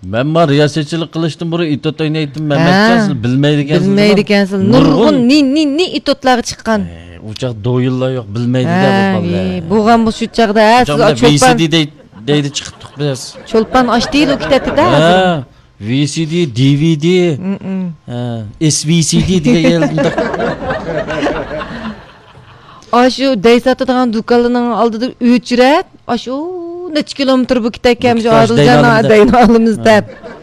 Ben var riyasetçilik kılıştım buraya itot oynaydım Mehmetcan'sın bilmeydi ekansiz. Nurgun ni itotlar çıkan. Uçak doyulla yok bilmeydi de bu vallahi. Buğan bu şu çağda siz VCD deydi çıktık biraz. Çolpan aç değil o kitapta da. VCD, DVD, SVCD diye geldi. Aşı deysatadığın dükkanının aldığı 3 ret. Aşı neç kilometr bu kitap kemş Adılcan adayın alımızda.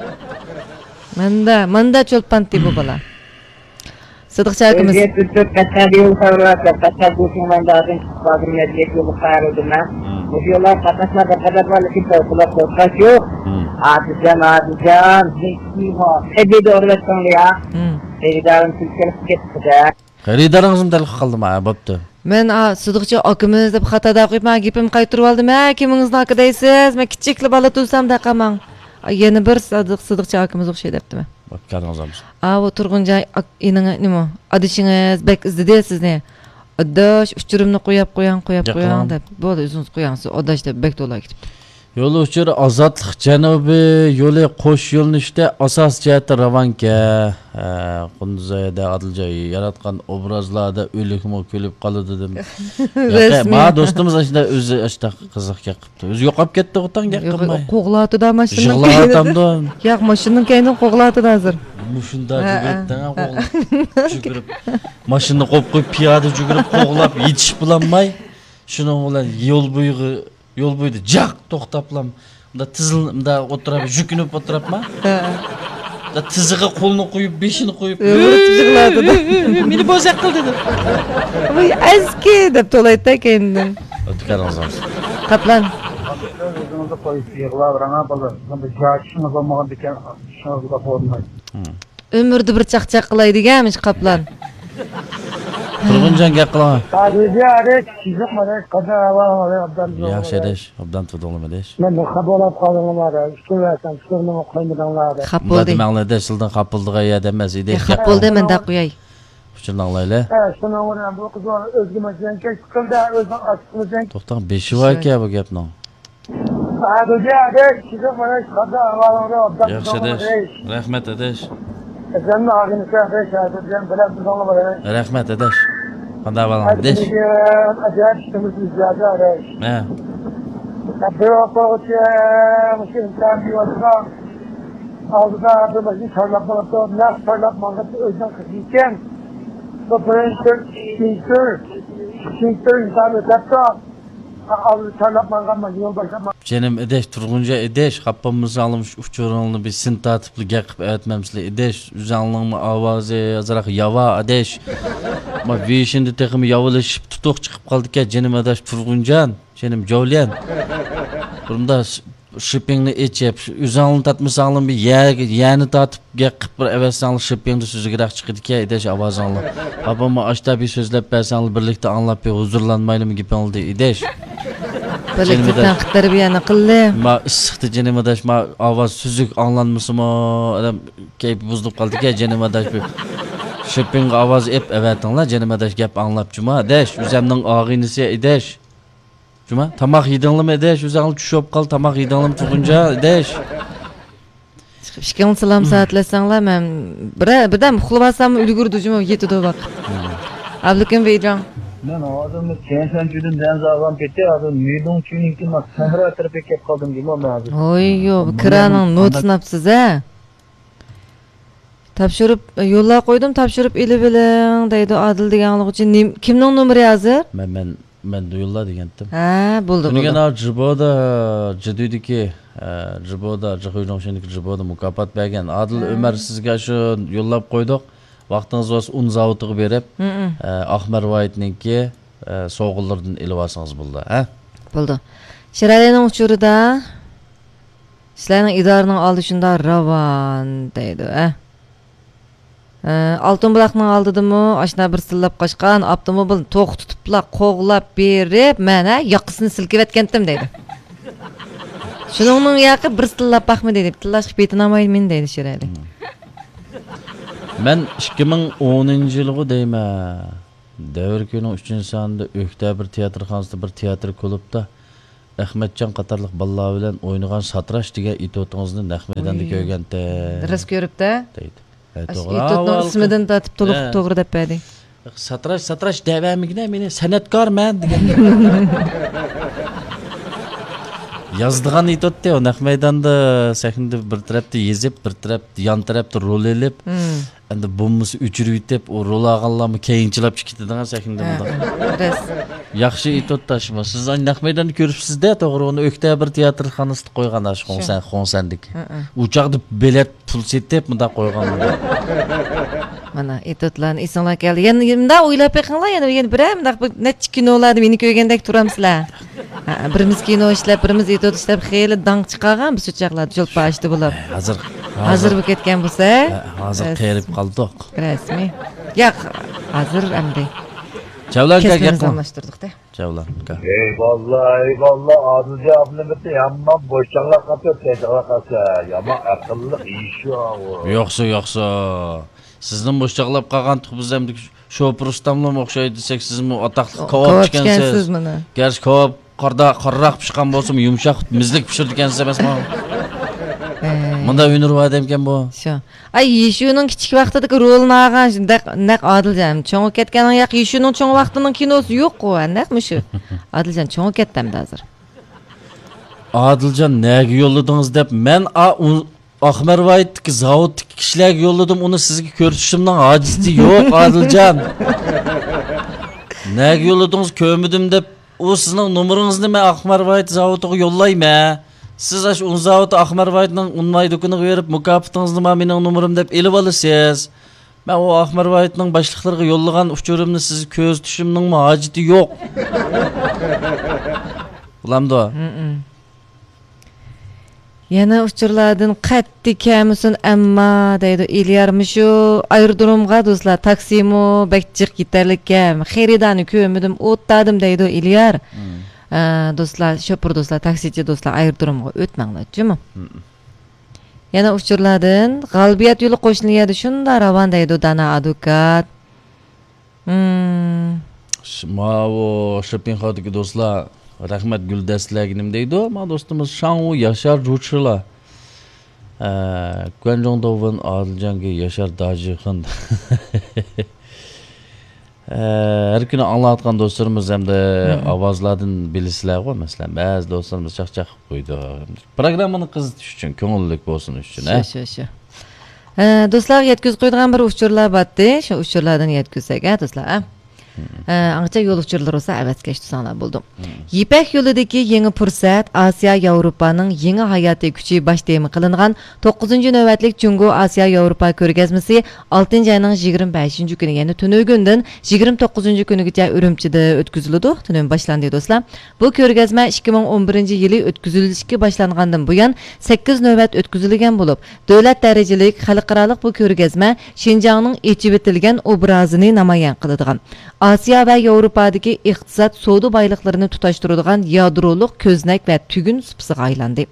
Manda çolpan tipi bala. Sıdık şarkımız. Kaçar yol kavrak, kaçar kurşundan dağın bazı medliyet yolu kayarıldığına. Bu yollar katlaşmada kadar var ki korkular korkak yok. Adılcan, zeki var. Hadi doğru etsin ya. Heridarın Türkiye'li gitti. Heridarınızın deli kaldım ha, babdı. Men Sıdıkçı akımız deb xatada qo'yib, men gapim qaytirib oldim. Kimingizni akadaysiz? Men kichikli bola tursam da qamang. Yana bir Sıdıkçı akımız o'xshay debdimi? Bakkaningizamiz. O Turg'unjon ining nima? Adishingiz bek izdi sizni. Adash uchurimni qo'yib deb. Bo'ldi, o'zingiz qo'yasiz. Adash deb bek to'la ketibdi. Yo'l uchur Ozodlik Janubi yo'li qo'sh yo'nalishda asos jihati Ravanka, Qunduzoyda Adiljoy yaratgan obrazlarda o'likmi kulib qoladi dedim. Ma do'stimiz ashda o'zi ashda qiziqga qilibdi. O'zi yo'qolib ketdi o'tan gap qilmay. Qo'g'latida mashina. Jig'latamdi. Yo'q, mashinaning kayni qo'g'latida hozir. Mushunda jugurib mashina qo'yib piyoda jugurib qo'g'lab yetish bilanmay shuning bilan yo'l bo'yida jaq to'xtablam. Unda tizilda o'tirib, yukinib o'tiribman. Da tizig'i qo'lni qo'yib, beshini qo'yib, tizig'ladi. Meni bo'zaq qildi deb. Voy, azki deb to'laydi endi. O'tganimiz. Qaplan. O'zimizni qo'yib yig'lab, rana bo'ldi. Bunda jashimiz bo'lmagan ekan, shunga qo'rqmaydi. Umrda bir chaqchaq qilaydiganmish Qaplan. Turg'unjon gap qilaman. Yaxshi edish, obdan tudolma edish. Men xabolab qolganlar, ishtirasam, ishtirni qo'ymaganlar. Xapoldi. Ma'lida sildan xapoldiga yada emas edi. Xapoldi men da qo'yay. Shuni anglayli. Shuni o'rnam bu qizlar o'zga mashinga chiqildi, o'zing ochib to'xtang, 5 voy aka bu gapni. Yaxshi edish. Rahmat edish. Rahmat edish. Qanday bo'laman edish? Acayip işimiz izledi araş. Ha. Bir hafta müşkülden bir vazda aldıda bir başını çarlakmalıkta nasıl çarlakmalıkta özden kızıyken bu printer insan ötepte aldı çarlakmalıkta yol başlama. Jenim edish Turg'unjon edish qappamizni almış uçurunlu bir sintatipli gap qilib aytmamsizlar edish uzanlığımı ovozi azroq yava edish. Ma vishindi texmi yavolashib tutuq chiqib qoldi-ku jenim adash Turg'unjon jenim Jovlian. Bunda shippingni echib uzanlni tatmasanglar bir yani tatib gap qilib bir avasanlar shippingni suzigroq chiqadi-ku edish ovozinglar. Babama ashta bir so'zlab bersanglar birlikda anglab bir huzurlanmaylimi gapinglar edish. Birlikte tanqidlar yana qildi. Ma issiqdi jenim adash ma ovoz suzuk anglanmasimi adam kayf buzilib qoldi-ku jenim adash bir shipping ovoz ep avatinglar jenim adash gap anglab juma adash o'zimning og'inisi adash juma tamoq yedinglarmi adash o'zinglar tushib qol tamoq yedinglarmi Turg'unjon adash ishkan salom soatlasanglar men birdan uxlabasam ulgurdi juma yetdi vaqt ablukim veyjon Ben adamı kensen cüdün denzağlam gitti adam müydün çünkü mak sahra tarafı kep kaldım gibi olmadı. Oy yo kranın not napsız ha. Tapşırıp yolla koydum tapşırıp ili bilen deydi Adil deganlik uchun kimning nomeri hozir? Men yolla degandim. Ha, bo'ldi. Bugün Jiboda jiddiydiki Jiboda Jihoyjonshindiki Jiboda mukofot bergan Adil Umar sizga shu yollab qo'ydik. Vaqtingiz bo'lsa un zavodiga berib, Ahmar Voyitniki so'g'illardan ilib olsangiz bo'ldi, ha? Bo'ldi. Shiralining uchurida sizlarning idoraning oldi shunda ravon deydi, ha? Altınbuloqning oldidimi, ashna bir sillab qochgan avtomobil to'xtatibla qo'g'lab berib, mana yoqasini silkib etgandim deydi. Shuningning yoqi bir sillab baxmi deydi, tillashib betinamay men deydi Shirali. Ben 2010 yılı deyman. Davr kuni 3-sonda Oktyabr teatrxonasida bir teatr klubda Ahmetcan qatarlıq ballar bilan o'ynagan satrash degan itotingizni naq maydonda ko'rganda. Ras ko'ribdi. Deydi. Itotning ismidan tatib to'g'ri deb berdi. Satrash davamigina meni san'atkorman degan. Yazdıgan itotdi o naq maydonda sahnada bir tarafda yezib, bir tarafda yon tarafda rol elib, endi bombasi o'chirib yetib, o rol olganlarni keyinchilab chiqadigan sahnada bunda. Ras. Yaxshi itot tashma. Siz naq maydonni ko'ribsiz-da, to'g'ri uni Oktyabr teatr xonasida qo'ygan ash xonsandik. U chaqda bilet pul setib bunda qo'ygan. Mana itotlarni esinglar keldi. Yana o'ylab beqinglar, yana bir mundaq necha kinolarda meni ko'rgandek turamsizlar. Birimiz kino ishlab, birimiz itot ishlab, xeyli dang chiqargan biz uchoqlarda yo'l pashti bo'lib. Hozir bu ketgan bo'lsa, hozir qerib qoldik. Rasmiy. Yo'q, hozir endi. Javlan aka anlaştırdık-da. Javlan aka. Eyvallah Adilce abla bitti yamma boşanla kapıyor tezgahla kasa yama akıllı iş o. Yo'qsa. Sizning boshqalab qolgan biz ham Sho'pir Rustamlar o'xshaydi desek, siz mi ataqli kebab chikansiz? Garchi kebab qorroq pishgan bo'lsa-mu, yumshoq mizlik pishirgansiz emasmi? Bunda o'ynirib adamkan bu. Shu. Ay, Yeshuning kichik vaqtidagi rolini olgan naq Odiljon. Cho'ng ketganing yo'q, Yeshuning cho'ng vaqtining kinosi yo'q-ku, naqmi shu. Odiljon cho'ng ketdimda hozir. Odiljon nega yo'lladingiz deb men Ahmervayt'daki zavodtaki kishilarga yo'lladim, uni sizga ko'rsatishimning hojati yo'q, Odiljon. Nega yo'lladingiz ko'rmadim deb, u sizning nomeringizni men Ahmervayt zavodiga yo'llayman. Siz ash un zavodi Ahmervaytning unmay do'koniga berib, mukofotingizni mening nomerim deb elib olasiz. Men o Ahmervaytning boshliqlariga yo'llagan uchurimni sizga ko'rsatishimning hojati yo'q. Ulamdo. Yana uçurlardan qattiq kamisin amma deydi İlyarmi shu aerodromga do'stlar taksimi bekchiq yetarlik kam xeridani ko'rmadim o'tdadim deydi İlyar. Do'stlar Sho'pir do'stlar taksichi do'stlar aerodromga o'tmanglar-chimi? Yana uçurlardan g'albiyat yo'li qo'shnilyadi shunda ravon deydi Dana advokat. Mavo Shopinxodagi do'stlar rahmat Guldastlarga deydi, ma do'stimiz Shang'u Yashar Ruchila. Guanzhongdovun Odiljonga Yashar Dajixin. Her kuni anlatgan do'stlarimiz hamda ovozlardan bilisizlar-ku, masalan, ba'zi do'stlarimiz chaqchaq qo'ydi. Programmani qizitish uchun, ko'ngillik bo'lsin uchun, Shu. Do'stlar yetkazib qo'ygan bir uchurlar botdi. Shu uchurlardan yetkazsak, do'stlar. Ancha yo'l uçurlar olsa avatkash tusanlar bo'ldi. Yipak yo'lidagi yangi fursat Osiyo Yevropaning yangi hayotiy kuchi bosh tema qilingan 9-navbatlik Jungo Osiyo Yevropa ko'rgazmasi 6-oyning 25-kuni, ya'ni tunugundan 29-kunigacha Urumchida o'tkaziladi. Tunum boshlandi do'stlar. Bu ko'rgazma 2011-yili o'tkazilishga boshlangandan buyon 8 navbat o'tkazilgan bo'lib, davlat darajalik xalqaro bu ko'rgazma Xinjiangning echib etilgan obrazini namoyon qiladigan. Osiyo va Yevropadagi iqtisod savdo boyliqlarini tutashtiradigan yadroliq ko'znak va tugun supisiga aylandi.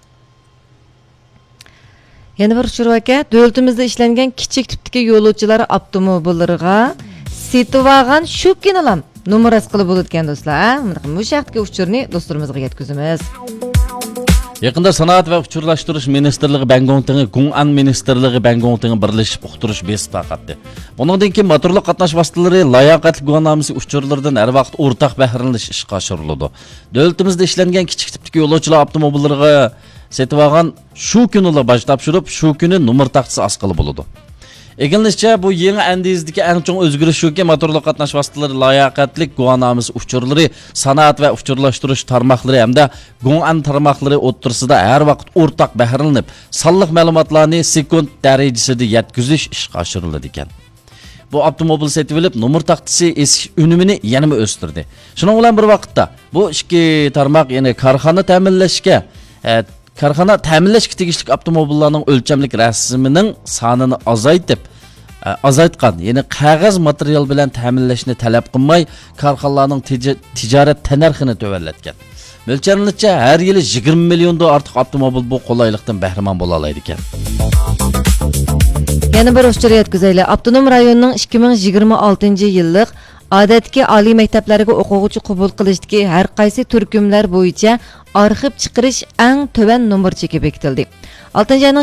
Yana bir shuraka, davlatimizda ishlangan kichik tipdagi yo'lovchilar avtomobillariga setib olgan shu kinolam numeras qilib bo'ladigan do'stlar. Bu shaxtga uchurni do'stlarimizga yetkazamiz. Yaqında Sanoat ve Uçurlaştırış Ministerliği Bangkok'taki Gong'an Ministerliği Bangkok'taki birleşip uqtırış besi taqatdi. Bundan keyin motorli qatnash vositalari layoqatli guvohnomasi uçurlardan her vaqt o'rtaq bahramlash ishga oshiriladi. Davlatimizda ishlangan kichik tipdagi yo'lovchilar avtomobillariga setib olgan shu kunila bosh topshirib, shu kuni nomer taqchisi asqili bo'ladi. Egilishicha bu yangi andizdagi eng chong o'zgarish shuki motorli qatnash vositalari layoqatli guvohnomasi uçurlari, sanoat va uçurlashtirish tarmoqlari hamda Gong'an tarmoqlari o'rtasida har vaqt o'rtaq bahramlanib, sonliq ma'lumotlarni sekund darajasida yetkazish ishga oshiriladi ekan. Bu avtomobil setib olib, nomer taqchisi eskish unumini yanada o'stirdi. Shuning bilan bir vaqtda bu ikki tarmoq, ya'ni korxona ta'minlashga tegishli avtomobillarning o'lchamlik rasmining sonini azaytgan, ya'ni qog'oz material bilan ta'minlashni talab qilmay, korxonalarning tijorat tanarxini to'vallatgan. Mo'ljallanishcha har yili 20 milliondan ortiq avtomobil bu qulaylikdan bahramand bo'la oladi ekan. Yana bir uchur yetkazaylik. Avtonom rayonning 2026-yillik odatdagi oliy maktablarga o'quvchi qabul qilishdagi har qaysi turkumlar bo'yicha arxiv chiqarish eng to'van nomer cheki bekitildi. 6